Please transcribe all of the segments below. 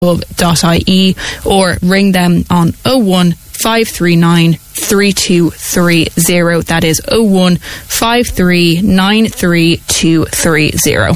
.ie or ring them on 01 539 3230. That is 01 539 3230.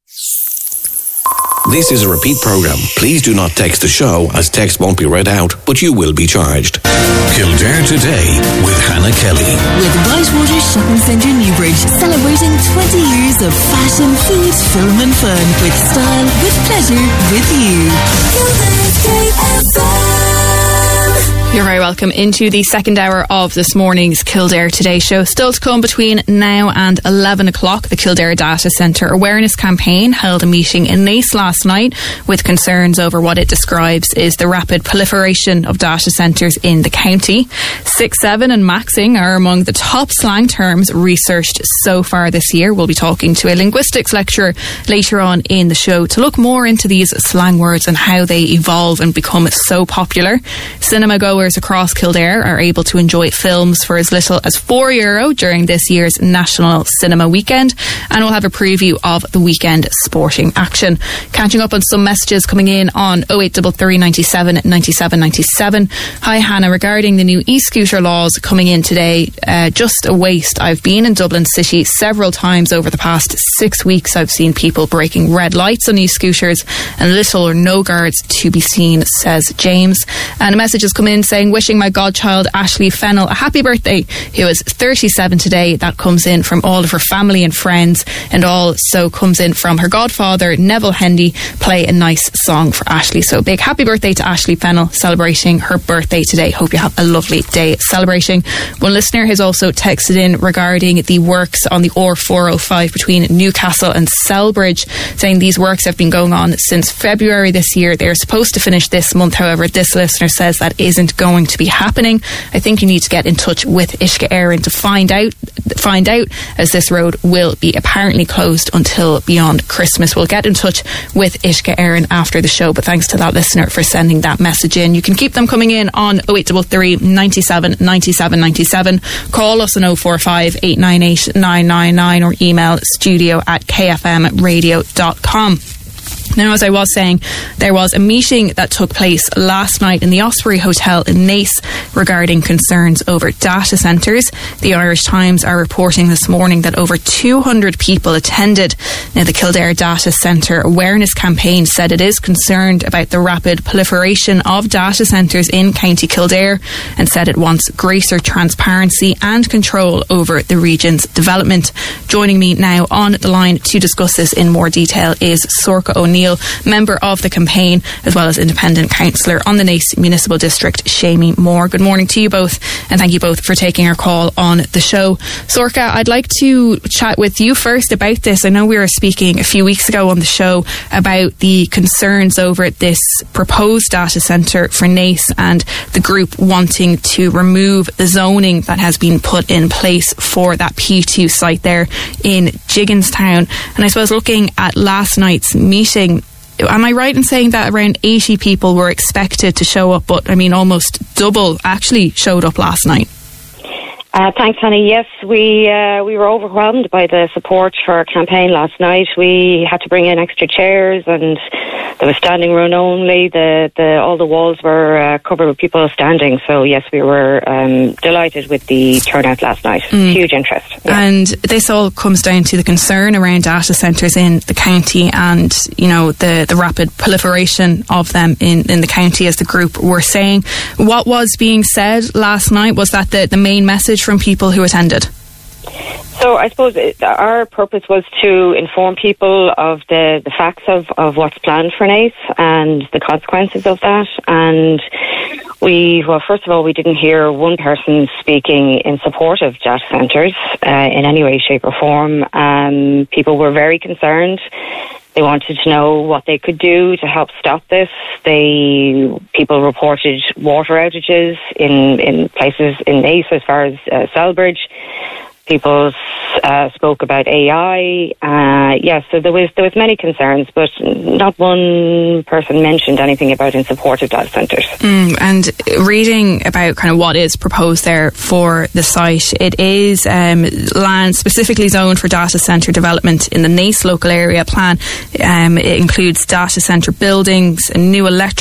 This is a repeat program. Please do not text the show, as text won't be read out, but you will be charged. Kildare Today with Hannah Kelly. With Whitewater Shopping Centre Newbridge, celebrating 20 years of fashion, food, film and fun. With style, with pleasure, with you. Kildare's KFM. You're very welcome into the second hour of this morning's Kildare Today show. Still to come between now and 11 o'clock, the Kildare Data Centre Awareness Campaign held a meeting in Naas last night with concerns over what it describes is the rapid proliferation of data centres in the county. 6-7 and maxing are among the top slang terms researched so far this year. We'll be talking to a linguistics lecturer later on in the show to look more into these slang words and how they evolve and become so popular. Cinema goers across Kildare are able to enjoy films for as little as €4 during this year's National Cinema Weekend, and we'll have a preview of the weekend sporting action. Catching up on some messages coming in on 0833 97 97 97. Hi Hannah, regarding the new e-scooter laws coming in today, just a waste. I've been in Dublin City several times over the past 6 weeks. I've seen people breaking red lights on e-scooters and little or no guards to be seen, says James. And a message has come in saying, wishing my godchild Ashley Fennell a happy birthday, who is 37 today. That comes in from all of her family and friends, and also comes in from her godfather Neville Hendy. Play a nice song for Ashley. So big happy birthday to Ashley Fennell, celebrating her birthday today. Hope you have a lovely day celebrating. One listener has also texted in regarding the works on the R405 between Newcastle and Selbridge, saying these works have been going on since February this year. They're supposed to finish this month. However, this listener says that isn't going to be happening. I think you need to get in touch with Uisce Éireann to find out, as this road will be apparently closed until beyond Christmas. We'll get in touch with Uisce Éireann after the show, but thanks to that listener for sending that message in. You can keep them coming in on 0833 97 97 97. Call us on 045 898 999 or email studio@kfmradio.com. Now, as I was saying, there was a meeting that took place last night in the Osprey Hotel in Naas regarding concerns over data centres. The Irish Times are reporting this morning that over 200 people attended. Now, the Kildare Data Centre Awareness Campaign said it is concerned about the rapid proliferation of data centres in County Kildare, and said it wants greater transparency and control over the region's development. Joining me now on the line to discuss this in more detail is Sorcha O'Neill, member of the campaign, as well as independent councillor on the Naas Municipal District, Shamie Moore. Good morning to you both, and thank you both for taking our call on the show. Sorcha, I'd like to chat with you first about this. I know we were speaking a few weeks ago on the show about the concerns over this proposed data centre for Naas and the group wanting to remove the zoning that has been put in place for that P2 site there in Gigginstown. And I suppose looking at last night's meeting, am I right in saying that around 80 people were expected to show up, but I mean almost double actually showed up last night? Thanks, Honey. Yes, we were overwhelmed by the support for our campaign last night. We had to bring in extra chairs, and there was standing room only. All the walls were covered with people standing. So yes, we were delighted with the turnout last night. Huge interest. Yeah. And this all comes down to the concern around data centres in the county, and you know the rapid proliferation of them in the county, as the group were saying. What was being said last night was that the main message from people who attended? So I suppose our purpose was to inform people of the facts of what's planned for Naas and the consequences of that. And first of all, we didn't hear one person speaking in support of data centres in any way, shape or form. People were very concerned. They wanted to know what they could do to help stop this. People reported water outages in places in Naas as far as Selbridge. People spoke about AI. So there was many concerns, but not one person mentioned anything about in support of data centres. And reading about kind of what is proposed there for the site, it is land specifically zoned for data centre development in the Naas local area plan. It includes data centre buildings, a new electric